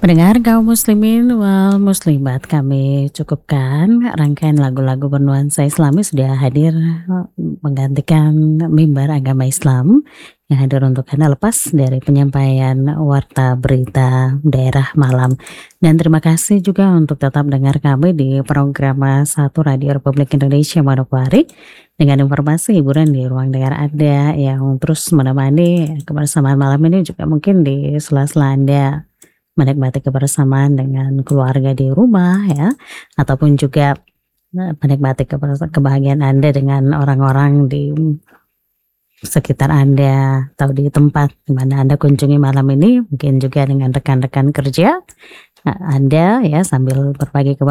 Pendengar kaum muslimin wal muslimat, kami cukupkan rangkaian lagu-lagu bernuansa Islami sudah hadir menggantikan mimbar agama Islam yang hadir untuk Anda lepas dari penyampaian warta berita daerah malam. Dan terima kasih juga untuk tetap dengar kami di program 1 Radio Republik Indonesia Manokwari dengan informasi hiburan di ruang dengar Anda yang terus menemani kebersamaan malam ini, juga mungkin di sela-sela Anda menikmati kebersamaan dengan keluarga di rumah ya, ataupun juga menikmati kebahagiaan Anda dengan orang-orang di sekitar Anda atau di tempat di mana Anda kunjungi malam ini, mungkin juga dengan rekan-rekan kerja Anda ya, sambil berbagi